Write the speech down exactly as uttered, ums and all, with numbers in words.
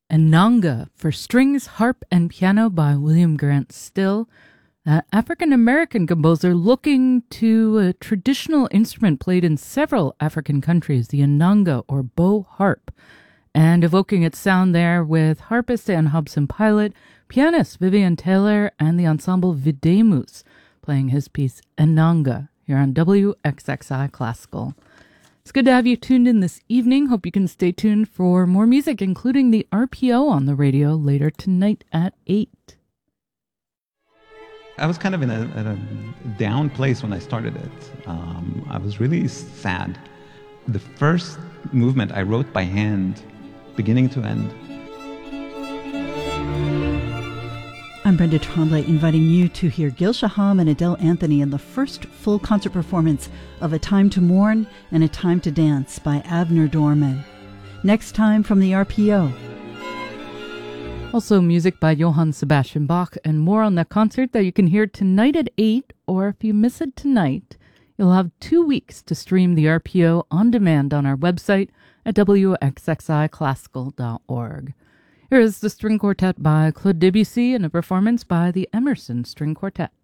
Enanga for strings, harp, and piano by William Grant Still, an African-American composer looking to a traditional instrument played in several African countries, the Enanga or bow harp, and evoking its sound there with harpist Ann Hobson Pilot, pianist Vivian Taylor, and the ensemble Videmus playing his piece Enanga here on W X X I Classical. It's good to have you tuned in this evening. Hope you can stay tuned for more music, including the R P O on the radio later tonight at eight. I was kind of in a, in a down place when I started it. Um, I was really sad. The first movement I wrote by hand, beginning to end. I'm Brenda Tremblay, inviting you to hear Gil Shaham and Adele Anthony in the first full concert performance of A Time to Mourn and A Time to Dance by Avner Dorman. Next time from the R P O. Also music by Johann Sebastian Bach, and more on that concert that you can hear tonight at eight, or if you miss it tonight, you'll have two weeks to stream the R P O on demand on our website at W X X I classical dot org. Here is the String Quartet by Claude Debussy and a performance by the Emerson String Quartet.